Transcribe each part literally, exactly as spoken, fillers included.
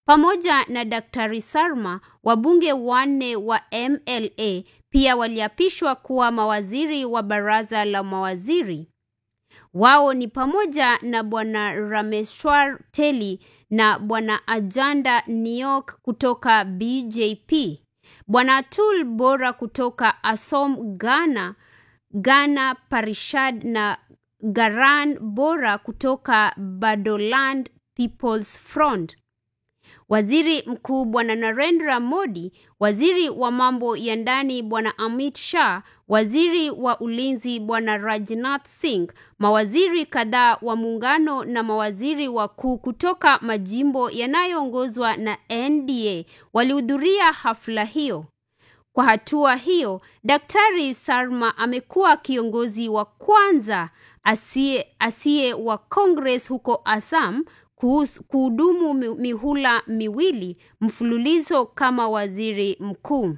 Pamoja na Daktari Sarma, wabunge wanne wa M L A pia waliapishwa kuwa mawaziri wa baraza la mawaziri. Wao ni pamoja na Bwana Rameshwar Teli na Bwana Ajanda Niok kutoka B J P, Bwana Atul Bora kutoka Asom Ghana, Ghana Parishad na Garan Bora kutoka Badoland People's Front. Waziri Mkuu Bwana Narendra Modi, Waziri wa mambo ya ndani Bwana Amit Shah, Waziri wa ulinzi Bwana Rajnath Singh, mawaziri kadhaa wa muungano na mawaziri wakuu kutoka majimbo yanayoongozwa na N D A walihudhuria hafla hiyo. Kwa hatua hiyo, Daktari Sarma amekuwa kiongozi wa kwanza asiye asiye wa Congress huko Assam kuhudumu mihula miwili mfululizo kama waziri mkuu.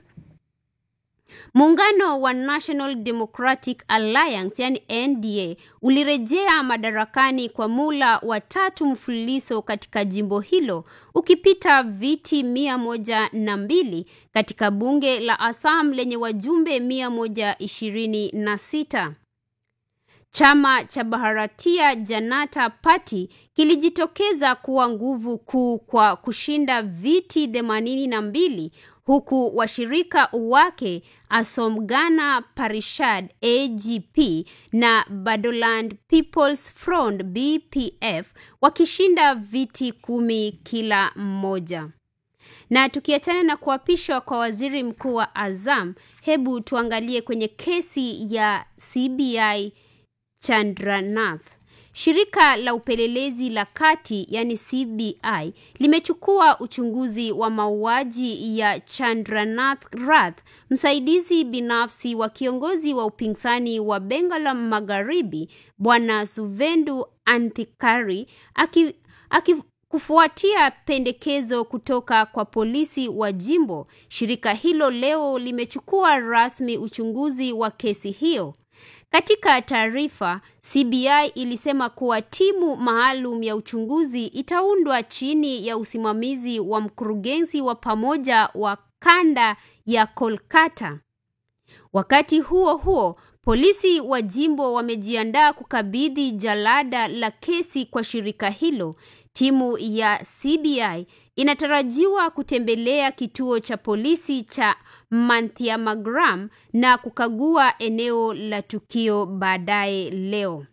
Muungano wa National Democratic Alliance yani N D A ulirejea madarakani kwa mula wa tatu mfululizo katika jimbo hilo, ukipita viti mia moja na mbili katika bunge la Assam lenye wajumbe mia moja ishirini na sita. Chama cha Bharatiya Janata Party kilijitokeza kuwa nguvu kuu kwa kushinda viti themanini na mbili, huku washirika wake Asom Ghana Parishad A G P na Badoland People's Front B P F wakishinda viti kumi kila mmoja. Na tukiachana na kuapishwa kwa waziri mkuu wa Assam, hebu tuangalie kwenye kesi ya C B I Chandranath. Shirika la upelelezi la kati yani C B I limechukua uchunguzi wa mauaji ya Chandranath Rath, msaidizi binafsi wa kiongozi wa upinzani wa Bengal Magharibi Bwana Suvendu Anthikari, aki, aki kufuatia pendekezo kutoka kwa polisi wa jimbo. Shirika hilo leo limechukua rasmi uchunguzi wa kesi hiyo. Katika taarifa, C B I ilisema kuwa timu maalum ya uchunguzi itaundwa chini ya usimamizi wa mkurugenzi wa pamoja wa kanda ya Kolkata. Wakati huo huo, polisi wa jimbo wamejiandaa kukabidhi jalada la kesi kwa shirika hilo. Timu ya C B I inatarajiwa kutembelea kituo cha polisi cha Manthiamagram na kukagua eneo la tukio baadaye leo.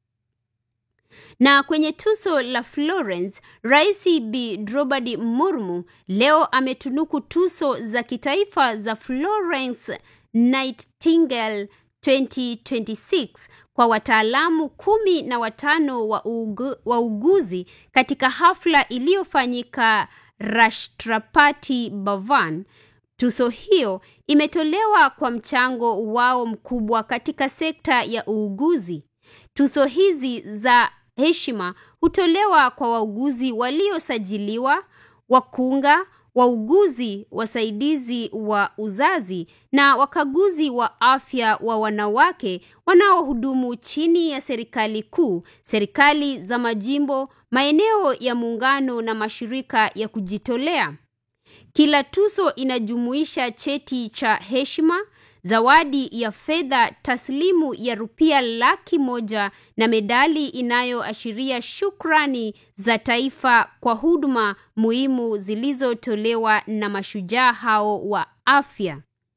Na kwenye tuzo la Florence, Rais Bi Draupadi Murmu leo ametunuku tuzo za kitaifa za Florence Nightingale twenty twenty-six kwa wataalamu kumi na watano wa ugu, wauguzi katika hafla iliyofanyika Rashtrapati Bhavan. Tuzo hiyo imetolewa kwa mchango wao mkubwa katika sekta ya uuguzi. Tuzo hizi za heshima hutolewa kwa wauguzi waliosajiliwa, wakunga, wauguzi wasaidizi wa uzazi na wakaguzi wa afya wa wanawake wanaohudumu chini ya serikali kuu, serikali za majimbo, maeneo ya muungano na mashirika ya kujitolea. Kila tuzo inajumuisha cheti cha heshima, zawadi ya fedha taslimu ya rupia laki moja na medali inayoashiria shukrani za taifa kwa huduma muhimu zilizotolewa na mashujaa hao wa afya.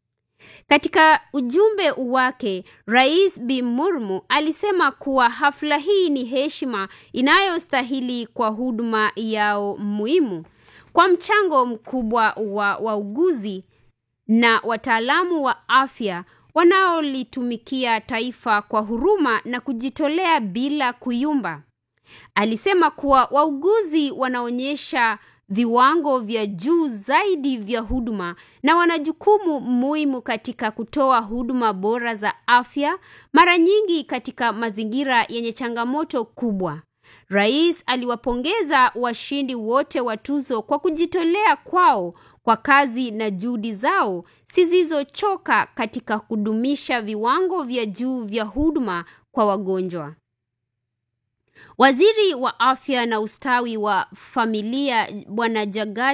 Katika ujumbe wake, Rais Bi Murmu alisema kuwa hafla hii ni heshima inayostahili kwa huduma yao muhimu. Kwa mchango mkubwa wa wauguzi na wataalamu wa afya wanaolitumikia taifa kwa huruma na kujitolea bila kuyumba. Alisema kuwa wauguzi wanaonyesha viwango vya juu zaidi vya huduma na wana jukumu muhimu katika kutoa huduma bora za afya, mara nyingi katika mazingira yenye changamoto kubwa. Rais aliwapongeza washindi wote wa tuzo kwa kujitolea kwao kwa kazi na juhudi zao zisizochoka katika kudumisha viwango vya juu vya huduma kwa wagonjwa. Waziri wa afya na ustawi wa familia Bwana Jagat